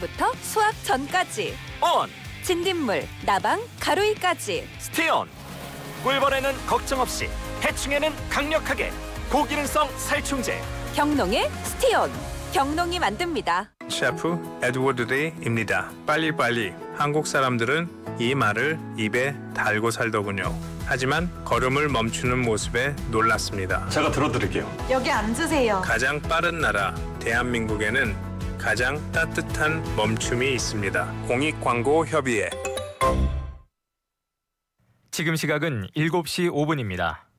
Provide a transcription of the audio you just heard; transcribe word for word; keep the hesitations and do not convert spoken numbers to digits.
수확부터 수확 전까지. 온! 진딧물, 나방, 가루이까지. 스티온! 꿀벌에는 걱정 없이, 해충에는 강력하게 고기능성 살충제. 경농의 스티온. 경농이 만듭니다. 셰프 에드워드 데이입니다. 빨리빨리. 한국 사람들은 이 말을 입에 달고 살더군요. 하지만 걸음을 멈추는 모습에 놀랐습니다. 제가 들어드릴게요. 여기 앉으세요. 가장 빠른 나라 대한민국에는 가장 따뜻한 멈춤이 있습니다. 공익광고협의회. 지금 시각은 일곱 시 오 분입니다.